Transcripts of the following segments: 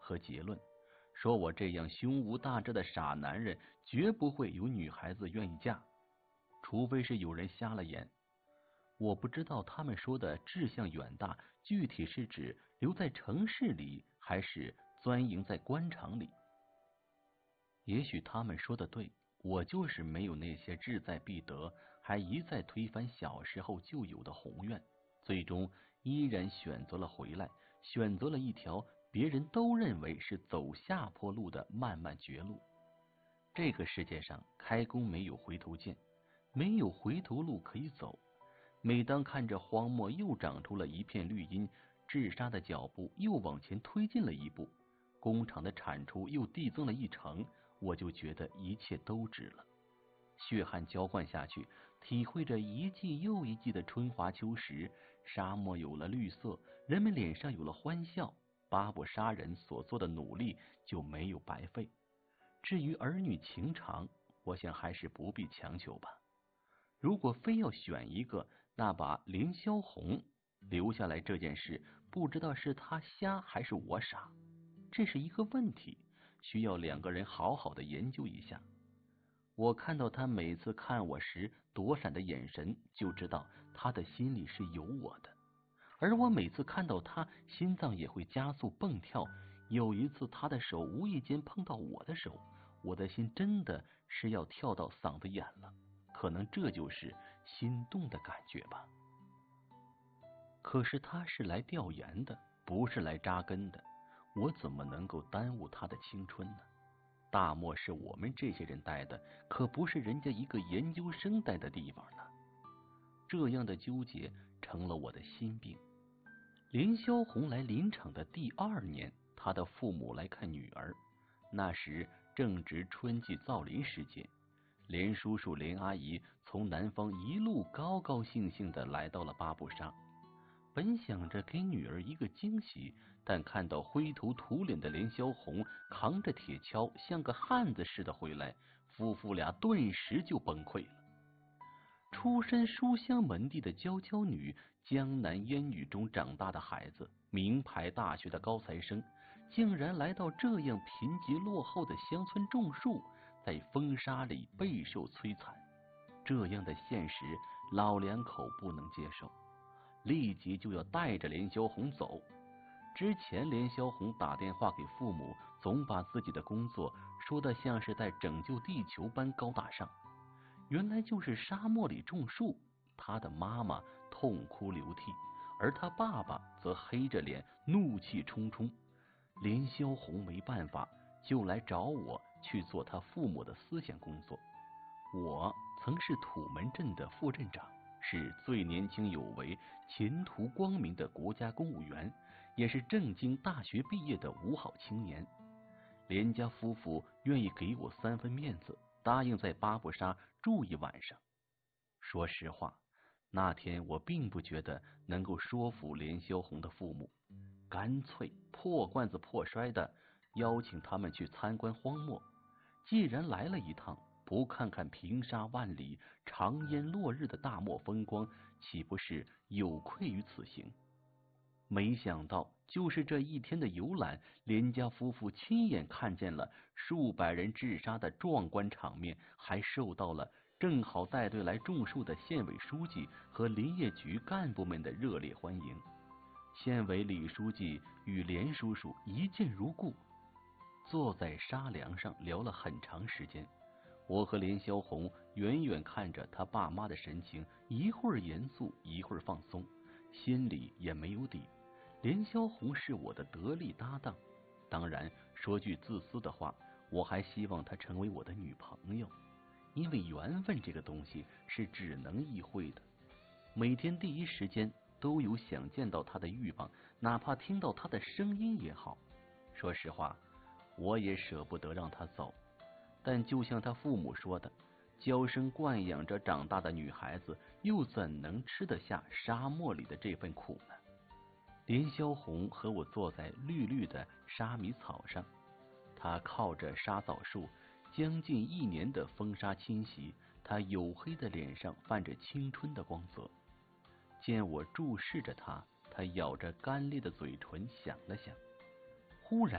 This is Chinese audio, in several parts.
和结论，说我这样胸无大志的傻男人绝不会有女孩子愿意嫁，除非是有人瞎了眼。我不知道他们说的志向远大具体是指留在城市里，还是钻营在官场里。也许他们说的对，我就是没有那些志在必得，还一再推翻小时候就有的宏愿，最终依然选择了回来，选择了一条别人都认为是走下坡路的漫漫绝路。这个世界上开弓没有回头箭，没有回头路可以走。每当看着荒漠又长出了一片绿荫，治沙的脚步又往前推进了一步，工厂的产出又递增了一成，我就觉得一切都值了。血汗浇灌下去，体会着一季又一季的春华秋实，沙漠有了绿色，人们脸上有了欢笑，巴布沙人所做的努力就没有白费。至于儿女情长，我想还是不必强求吧。如果非要选一个，那把凌霄红留下来这件事，不知道是他瞎还是我傻，这是一个问题，需要两个人好好的研究一下。我看到他每次看我时躲闪的眼神，就知道他的心里是有我的，而我每次看到他，心脏也会加速蹦跳。有一次他的手无意间碰到我的手，我的心真的是要跳到嗓子眼了，可能这就是心动的感觉吧。可是他是来调研的，不是来扎根的，我怎么能够耽误他的青春呢？大漠是我们这些人待的，可不是人家一个研究生待的地方呢。这样的纠结成了我的心病。凌霄红来林场的第2年，他的父母来看女儿，那时正值春季造林时节，连叔叔连阿姨从南方一路高高兴兴的来到了巴布沙，本想着给女儿一个惊喜，但看到灰头土脸的连霄红扛着铁锹像个汉子似的回来，夫妇俩顿时就崩溃了。出身书香门第的娇娇女，江南烟雨中长大的孩子，名牌大学的高材生，竟然来到这样贫瘠落后的乡村种树，在风沙里备受摧残。这样的现实，老两口不能接受，立即就要带着连霄红走。之前连霄红打电话给父母，总把自己的工作说得像是在拯救地球般高大上，原来就是沙漠里种树。他的妈妈痛哭流涕，而他爸爸则黑着脸怒气冲冲。连霄红没办法，就来找我去做他父母的思想工作。我曾是土门镇的副镇长，是最年轻有为、前途光明的国家公务员，也是正经大学毕业的五好青年。连家夫妇愿意给我3分面子，答应在巴布沙住一晚上。说实话，那天我并不觉得能够说服连霄红的父母，干脆破罐子破摔的邀请他们去参观荒漠。既然来了一趟，不看看平沙万里、长烟落日的大漠风光，岂不是有愧于此行？没想到就是这一天的游览，连家夫妇亲眼看见了数百人治沙的壮观场面，还受到了正好带队来种树的县委书记和林业局干部们的热烈欢迎。县委李书记与连叔叔一见如故，坐在沙梁上聊了很长时间。我和连霄红远远看着他爸妈的神情，一会儿严肃，一会儿放松，心里也没有底。连霄红是我的得力搭档，当然说句自私的话，我还希望她成为我的女朋友，因为缘分这个东西是只能意会的。每天第一时间都有想见到她的欲望，哪怕听到她的声音也好。说实话，我也舍不得让她走，但就像他父母说的，娇生惯养着长大的女孩子，又怎能吃得下沙漠里的这份苦呢？连霄红和我坐在绿绿的沙米草上，他靠着沙枣树，将近1年的风沙侵袭，他黝黑的脸上泛着青春的光泽。见我注视着他，他咬着干裂的嘴唇想了想，忽然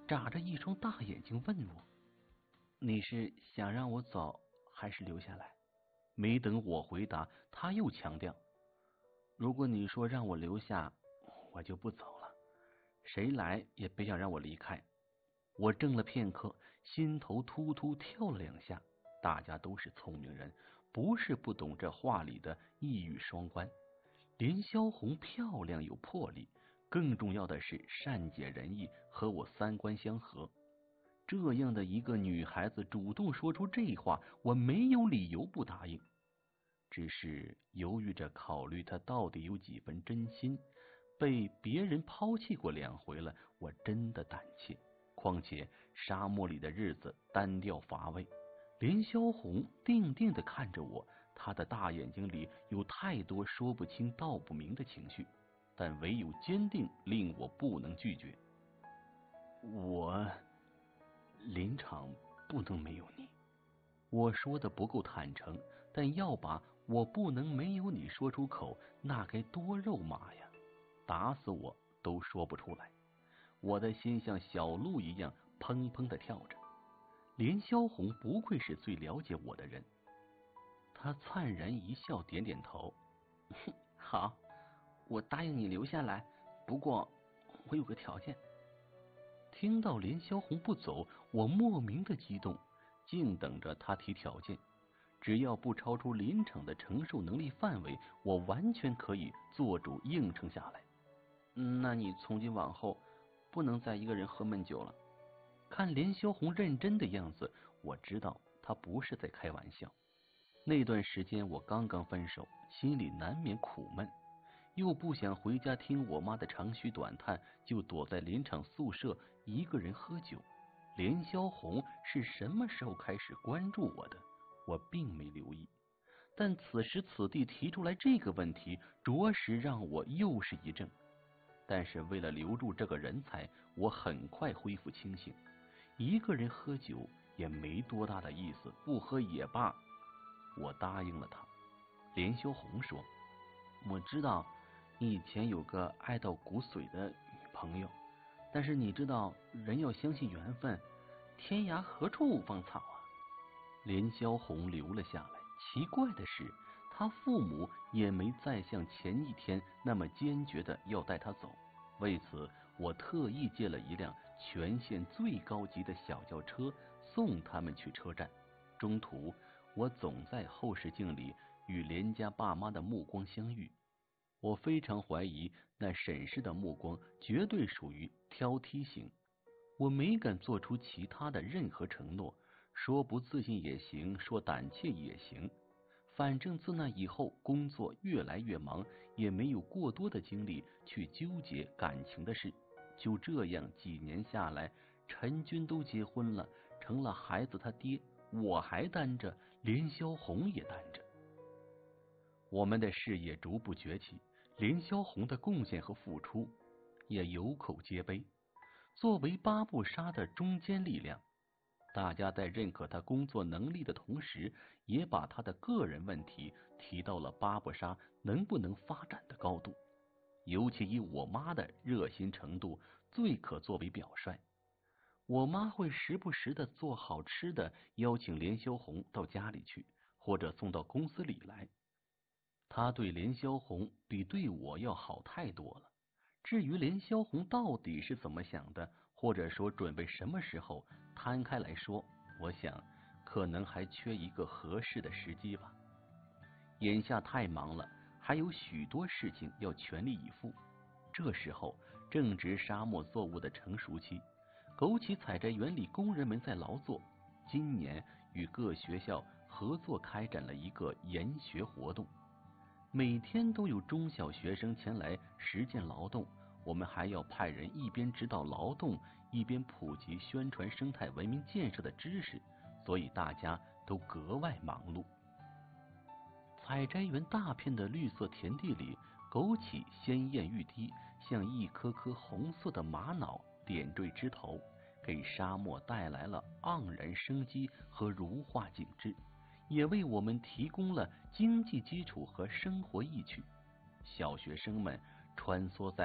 眨着一双大眼睛问我：“你是想让我走，还是留下来？”没等我回答，他又强调：“如果你说让我留下，我就不走了。谁来也别想让我离开。”我怔了片刻，心头突突跳了2下。大家都是聪明人，不是不懂这话里的一语双关。连萧红漂亮有魄力，更重要的是善解人意，和我三观相合。这样的一个女孩子主动说出这话，我没有理由不答应。只是犹豫着考虑她到底有几分真心，被别人抛弃过2回了，我真的胆怯。况且沙漠里的日子单调乏味。连萧红定定地看着我，她的大眼睛里有太多说不清道不明的情绪，但唯有坚定令我不能拒绝。我林场不能没有你。我说的不够坦诚，但要把我不能没有你说出口，那该多肉麻呀，打死我都说不出来。我的心像小鹿一样砰砰地跳着。连萧红不愧是最了解我的人，她灿然一笑，点点头：“好，我答应你留下来，不过我有个条件。”听到连萧红不走，我莫名的激动，静等着她提条件。只要不超出林场的承受能力范围，我完全可以做主应承下来。那你从今往后不能再一个人喝闷酒了。看连萧红认真的样子，我知道她不是在开玩笑。那段时间我刚刚分手，心里难免苦闷，又不想回家听我妈的长吁短叹，就躲在林场宿舍一个人喝酒。连萧红是什么时候开始关注我的，我并没留意，但此时此地提出来这个问题，着实让我又是一怔。但是为了留住这个人才，我很快恢复清醒。一个人喝酒也没多大的意思，不喝也罢。我答应了他。连萧红说：“我知道你以前有个爱到骨髓的女朋友，但是你知道人要相信缘分，天涯何处无芳草啊。”连萧红留了下来。奇怪的是，他父母也没再像前一天那么坚决的要带他走。为此，我特意借了一辆全县最高级的小轿车送他们去车站。中途，我总在后视镜里与连家爸妈的目光相遇。我非常怀疑那审视的目光绝对属于挑剔型。我没敢做出其他的任何承诺，说不自信也行，说胆怯也行。反正自那以后，工作越来越忙，也没有过多的精力去纠结感情的事。就这样几年下来，陈军都结婚了，成了孩子他爹，我还单着，连萧红也单着。我们的事业逐步崛起，连萧红的贡献和付出也有口皆碑。作为八步刹的中坚力量，大家在认可他工作能力的同时，也把他的个人问题提到了八步刹能不能发展的高度。尤其以我妈的热心程度，最可作为表率。我妈会时不时的做好吃的，邀请连萧红到家里去，或者送到公司里来。她对连萧红比对我要好太多了。至于连萧红到底是怎么想的，或者说准备什么时候摊开来说，我想可能还缺一个合适的时机吧。眼下太忙了，还有许多事情要全力以赴。这时候正值沙漠作物的成熟期，枸杞采摘园里工人们在劳作。今年与各学校合作开展了一个研学活动，每天都有中小学生前来实践劳动。我们还要派人一边指导劳动，一边普及宣传生态文明建设的知识，所以大家都格外忙碌。采摘园大片的绿色田地里，枸杞鲜艳欲滴，像一颗颗红色的玛瑙点缀枝头，给沙漠带来了盎然生机和如画景致，也为我们提供了经济基础和生活意趣。小学生们穿梭在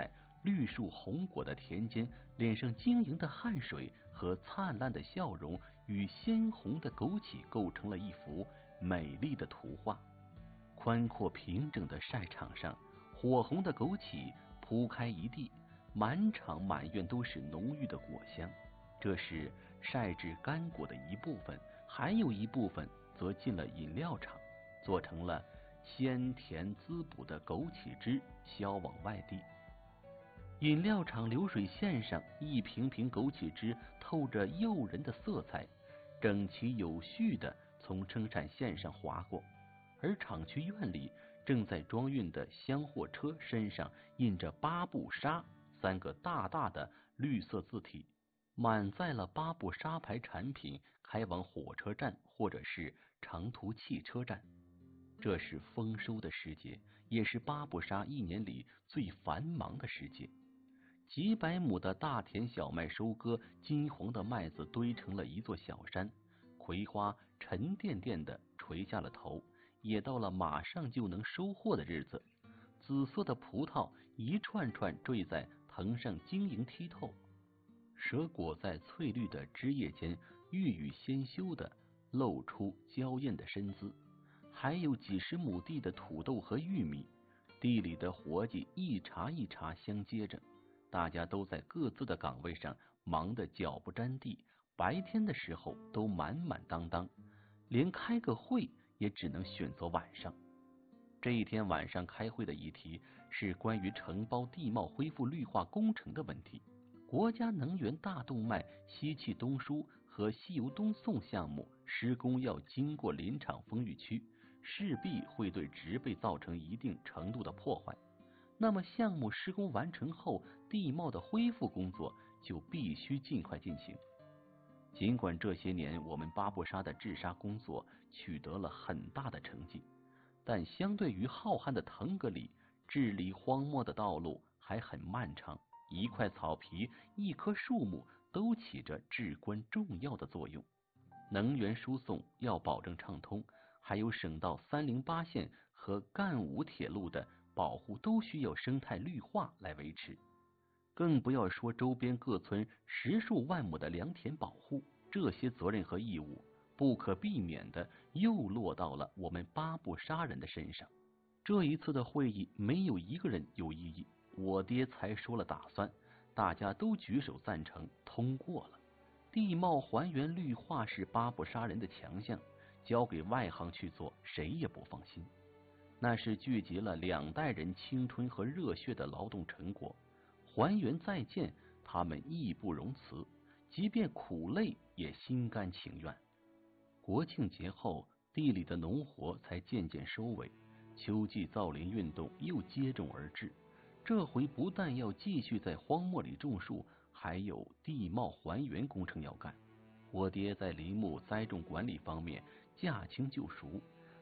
绿树红果的田间，脸上晶莹的汗水和灿烂的笑容与鲜红的枸杞构成了一幅美丽的图画。宽阔平整的晒场上，火红的枸杞铺开一地，满场满院都是浓郁的果香。这是晒制干果的一部分，还有一部分则进了饮料厂，做成了鲜甜滋补的枸杞汁，销往外地。饮料厂流水线上，一瓶瓶枸杞汁透着诱人的色彩，整齐有序地从生产线上划过。而厂区院里正在装运的厢货车身上印着八步沙3个大大的绿色字体，满载了八步沙牌产品开往火车站或者是长途汽车站。这是丰收的时节，也是八步沙一年里最繁忙的时节。几百亩的大田小麦收割，金黄的麦子堆成了一座小山，葵花沉甸甸的垂下了头，也到了马上就能收获的日子。紫色的葡萄一串串坠在藤上，晶莹剔透，蛇果在翠绿的枝叶间欲语先休的露出娇艳的身姿。还有几十亩地的土豆和玉米，地里的活计一茬一茬相接着，大家都在各自的岗位上忙得脚不沾地，白天的时候都满满当当，连开个会也只能选择晚上。这一天晚上开会的议题是关于承包地贸恢复绿化工程的问题。国家能源大动脉西气东输和西油东送项目施工要经过林场风雨区，势必会对植被造成一定程度的破坏。那么项目施工完成后，地貌的恢复工作就必须尽快进行。尽管这些年我们八步沙的治沙工作取得了很大的成绩，但相对于浩瀚的腾格里，治理荒漠的道路还很漫长。一块草皮，一棵树木都起着至关重要的作用。能源输送要保证畅通，还有省道308线和赣武铁路的保护都需要生态绿化来维持。更不要说周边各村10数万亩的良田保护，这些责任和义务不可避免的又落到了我们八步沙人的身上。这一次的会议没有一个人有异议，我爹才说了打算，大家都举手赞成，通过了。地貌还原绿化是八步沙人的强项，交给外行去做，谁也不放心。那是聚集了2代人青春和热血的劳动成果，还原再见，他们义不容辞，即便苦累也心甘情愿。国庆节后，地里的农活才渐渐收尾，秋季造林运动又接踵而至。这回不但要继续在荒漠里种树，还有地貌还原工程要干。我爹在林木栽种管理方面驾轻就熟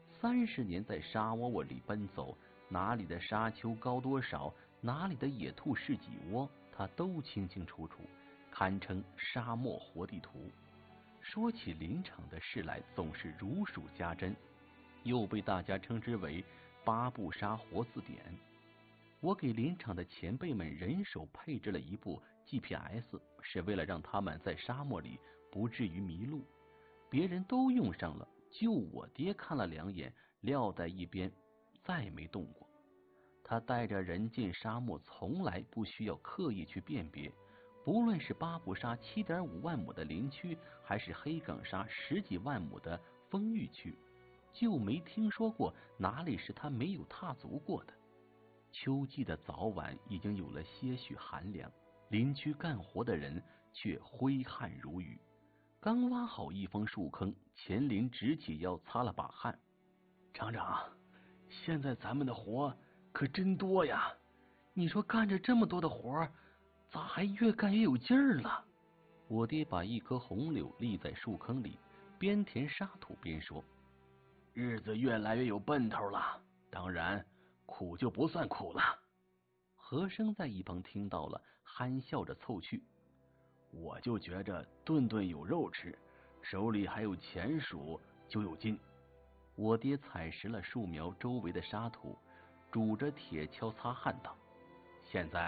，30年在沙窝窝里奔走，哪里的沙丘高多少，哪里的野兔是几窝，他都清清楚楚，堪称沙漠活地图。说起林场的事来，总是如数家珍，又被大家称之为八步沙活字典。我给林场的前辈们人手配置了一部 GPS， 是为了让他们在沙漠里不至于迷路。别人都用上了，就我爹看了2眼，撂在一边，再没动过。他带着人进沙漠，从来不需要刻意去辨别，不论是八步沙7.5万亩的林区，还是黑岗沙10几万亩的丰裕区，就没听说过哪里是他没有踏足过的。秋季的早晚已经有了些许寒凉，林区干活的人却挥汗如雨。刚挖好一方树坑，钱林直起腰擦了把汗。 厂长，现在咱们的活可真多呀！ 你说干着这么多的活，咋还越干越有劲儿了？我爹把一棵红柳立在树坑里，边填沙土边说： 日子越来越有奔头了，当然苦就不算苦了。 和生在一旁听到了，憨笑着凑去： 我就觉着顿顿有肉吃，手里还有钱数就有劲。 我爹踩实了树苗周围的沙土，拄着铁锹擦汗道： 现在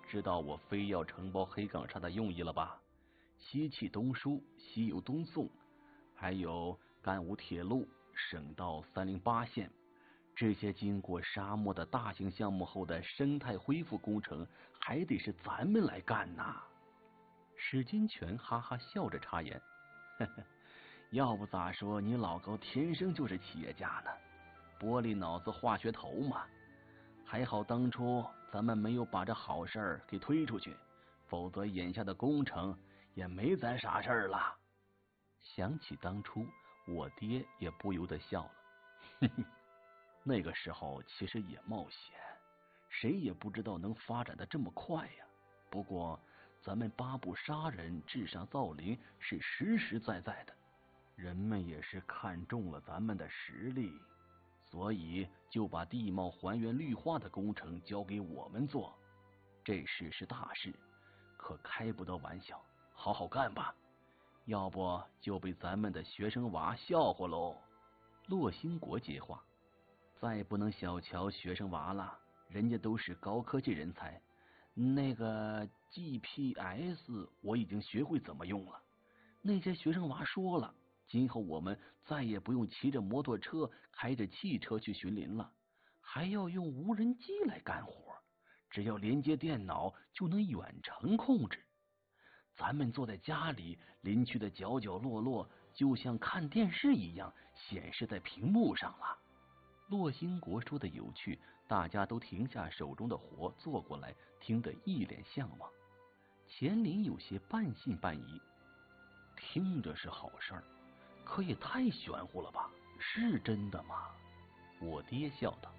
知道我非要承包黑岗沙的用意了吧？西气东输，西游东送，还有赣武铁路、省道308线，这些经过沙漠的大型项目后的生态恢复工程，还得是咱们来干呐。史金泉哈哈笑着插言：“呵呵，要不咋说你老高天生就是企业家呢？玻璃脑子化学头嘛。还好当初咱们没有把这好事儿给推出去，否则眼下的工程也没咱啥事儿了。”想起当初，我爹也不由得笑了。哼哼，那个时候其实也冒险，谁也不知道能发展的这么快呀。不过咱们八部杀人治沙造林是实实在在的，人们也是看中了咱们的实力，所以就把地貌还原绿化的工程交给我们做。这事是大事，可开不得玩笑，好好干吧，要不就被咱们的学生娃笑话喽。骆兴国接话：“再不能小瞧学生娃了，人家都是高科技人才。那个 GPS 我已经学会怎么用了。那些学生娃说了，今后我们再也不用骑着摩托车、开着汽车去巡林了，还要用无人机来干活，只要连接电脑就能远程控制。咱们坐在家里，林区的角角落落就像看电视一样显示在屏幕上了。”骆兴国说的有趣，大家都停下手中的活，坐过来，听得一脸向往。钱林有些半信半疑：“听着是好事儿，可也太玄乎了吧？是真的吗？”我爹笑道：“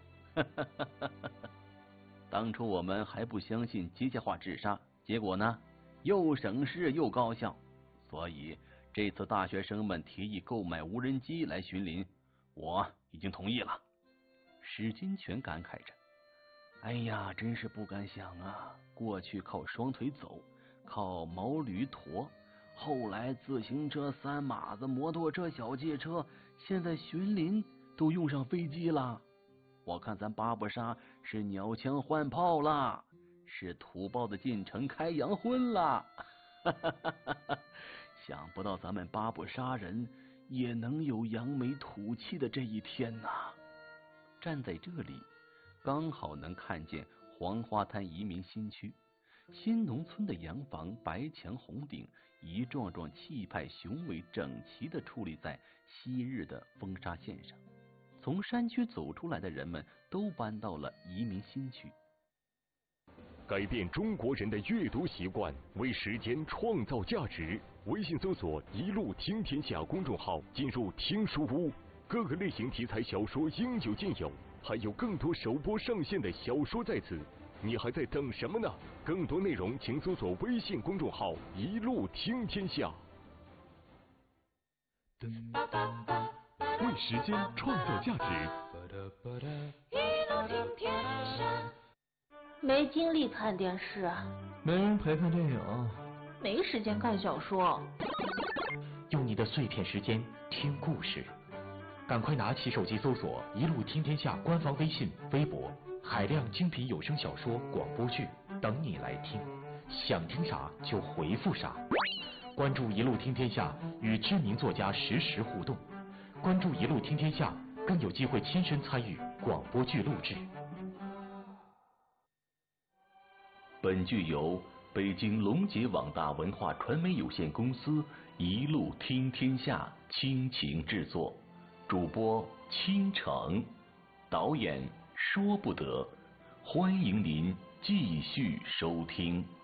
当初我们还不相信机械化治沙，结果呢，又省事又高效。所以这次大学生们提议购买无人机来巡林，我已经同意了。”史金泉感慨着：“哎呀，真是不敢想啊！过去靠双腿走，靠毛驴驮，后来自行车、三马子、摩托车、小汽车，现在巡林都用上飞机了。我看咱八步沙是鸟枪换炮了，是土包子进城开洋荤了。想不到咱们八步沙人也能有扬眉吐气的这一天呐！”站在这里，刚好能看见黄花滩移民新区。新农村的洋房白墙红顶，一幢幢气派雄伟整齐地矗立在昔日的风沙线上。从山区走出来的人们都搬到了移民新区。 改变中国人的阅读习惯，为时间创造价值。微信搜索“一路听天下”公众号，进入听书屋，各个类型题材小说应有尽有，还有更多首播上线的小说在此，你还在等什么呢？更多内容请搜索微信公众号“一路听天下”。为时间创造价值。 一路听天下。没精力看电视， 没人陪看电影， 没时间看小说。 用你的碎片时间听故事，赶快拿起手机搜索“一路听天下”官方微信、微博，海量精品有声小说、广播剧等你来听，想听啥就回复啥。关注“一路听天下”，与知名作家实时互动。关注“一路听天下”，更有机会亲身参与广播剧录制。 本剧由北京龙杰网大文化传媒有限公司一路听天下倾情制作，主播倾城，导演说不得。欢迎您继续收听。